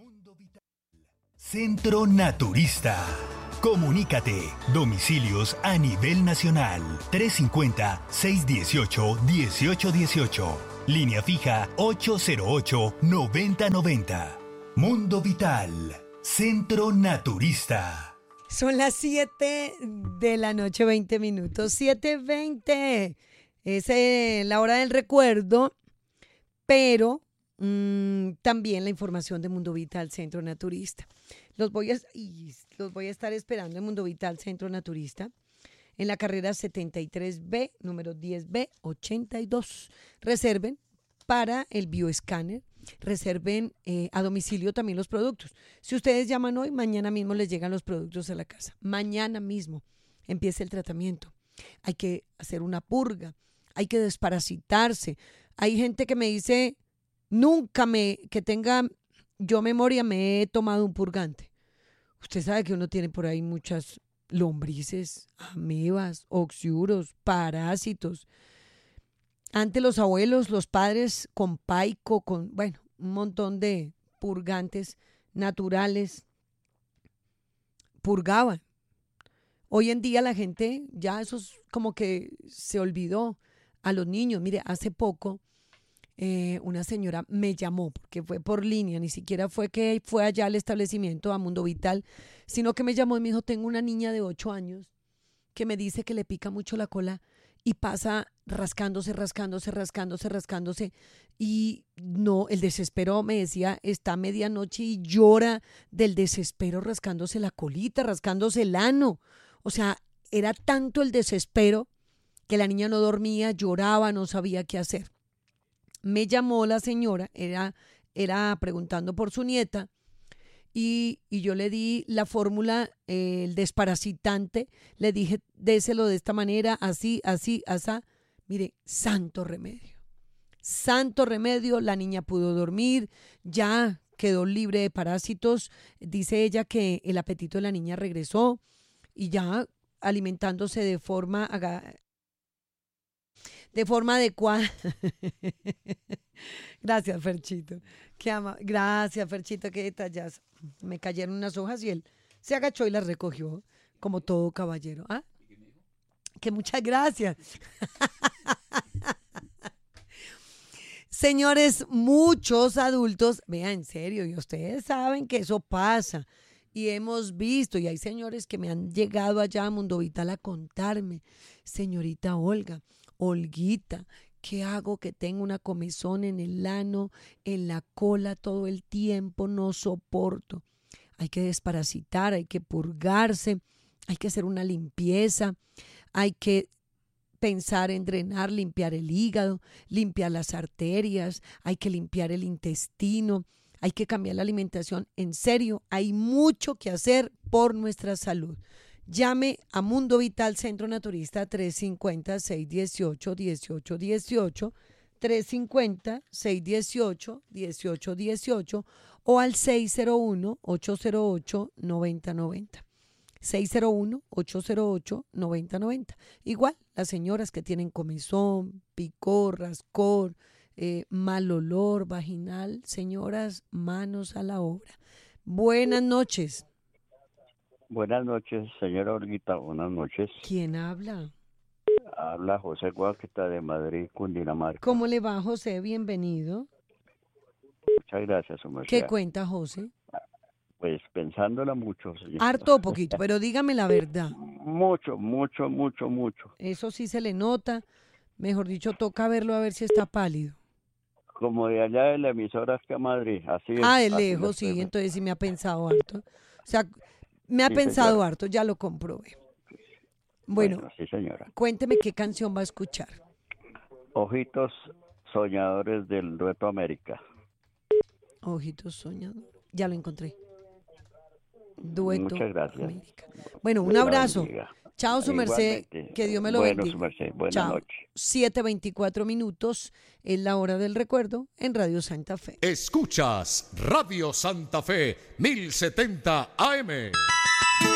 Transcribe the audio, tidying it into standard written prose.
Centro Naturista. Comunícate. Domicilios a nivel nacional. 350-618-1818. Línea fija 808-9090. Mundo Vital. Centro Naturista. Son las 7 de la noche, 20 minutos. 7:20. Es la hora del recuerdo, pero también la información de Mundo Vital Centro Naturista. Los voy a estar esperando en Mundo Vital Centro Naturista en la carrera 73B, número 10B82. Reserven para el bioescáner, reserven a domicilio también los productos. Si ustedes llaman hoy, mañana mismo les llegan los productos a la casa. Mañana mismo empieza el tratamiento. Hay que hacer una purga, hay que desparasitarse. Hay gente que me dice, que tenga yo memoria, me he tomado un purgante. Usted sabe que uno tiene por ahí muchas lombrices, amebas, oxiuros, parásitos. Antes los abuelos, los padres con paico, un montón de purgantes naturales purgaban. Hoy en día la gente ya eso es como que se olvidó. A los niños, mire, hace poco una señora me llamó, porque fue por línea, ni siquiera fue que fue allá al establecimiento a Mundo Vital, sino que me llamó y me dijo, tengo una niña de 8 años que me dice que le pica mucho la cola y pasa rascándose, y no, el desespero, me decía, está a medianoche y llora del desespero rascándose la colita, rascándose el ano. O sea, era tanto el desespero que la niña no dormía, lloraba, no sabía qué hacer. Me llamó la señora, era preguntando por su nieta, y yo le di la fórmula, el desparasitante, le dije, déselo de esta manera, así, asá. Mire, santo remedio, la niña pudo dormir, ya quedó libre de parásitos, dice ella que el apetito de la niña regresó, y ya alimentándose de forma adecuada. Gracias, Ferchito. Gracias, Ferchito, qué detallazo. Me cayeron unas hojas y él se agachó y las recogió, como todo caballero. ¿Ah? Que muchas gracias. Señores, muchos adultos, vean, en serio, y ustedes saben que eso pasa. Y hemos visto, y hay señores que me han llegado allá a Mundo Vital a contarme, señorita Olguita, ¿qué hago? Que tengo una comezón en el ano, en la cola todo el tiempo, no soporto. Hay que desparasitar, hay que purgarse, hay que hacer una limpieza, hay que pensar en drenar, limpiar el hígado, limpiar las arterias, hay que limpiar el intestino, hay que cambiar la alimentación. En serio, hay mucho que hacer por nuestra salud. Llame a Mundo Vital Centro Naturista 350-618-1818, 350-618-1818 o al 601-808-9090. 601-808-9090. Igual, las señoras que tienen comezón, picor, rascor, mal olor vaginal, señoras, manos a la obra. Buenas noches. Buenas noches, señora Olguita, buenas noches. ¿Quién habla? Habla José Guaquita de Madrid, Cundinamarca. ¿Cómo le va, José? Bienvenido. Muchas gracias, su merced. ¿Qué cuenta, José? Pues pensándola mucho, señor. Harto o poquito, pero dígame la verdad. Mucho. Eso sí se le nota. Mejor dicho, toca verlo a ver si está pálido. Como de allá de la emisora que a Madrid, así es. De lejos, sí, entonces sí me ha pensado harto. O sea, me ha pensado señora. harto, ya lo comprobé. Bueno, sí, señora. Cuénteme qué canción va a escuchar. Ojitos soñadores del Dueto América. Ojitos soñadores. Ya lo encontré. Dueto Muchas gracias. América. Bueno, un abrazo. Chao, su merced. Igualmente. Que Dios me lo bendiga. Su merced. Buenas Chao. noches. 7:24 minutos es la hora del recuerdo en Radio Santa Fe. Escuchas Radio Santa Fe 1070 AM.